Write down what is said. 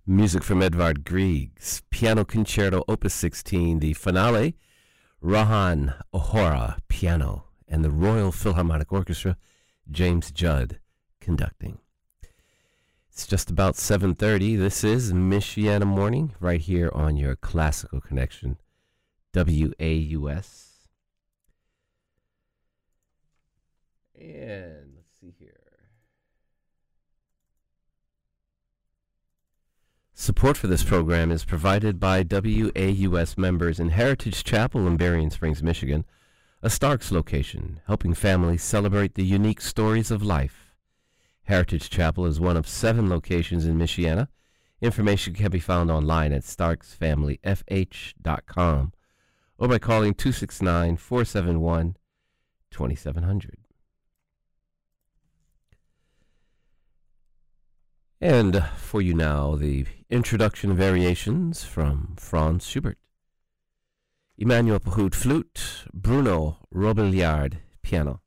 Music from Edvard Grieg's Piano Concerto Opus 16, the finale, Rohan Ohora, piano, and the Royal Philharmonic Orchestra, James Judd, conducting. It's just about 7:30. This is Michiana Morning, right here on your Classical Connection, WAUS. And let's see here. Support for this program is provided by WAUS members in Heritage Chapel in Berrien Springs, Michigan, a Starks location, helping families celebrate the unique stories of life. Heritage Chapel is one of 7 locations in Michiana. Information can be found online at starksfamilyfh.com or by calling 269-471-2700. And for you now, the introduction variations from Franz Schubert. Emmanuel Pahud, flute, Bruno Robillard, piano.